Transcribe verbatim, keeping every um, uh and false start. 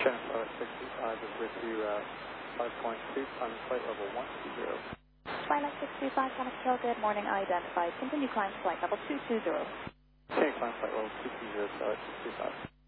Transport six two five is with you, uh, five point two, on flight level one two zero. Pilot six two five, Thomas Hill, good morning, identified. Continue climb flight level two two zero. Okay, climb flight level two two zero, pilot six two five.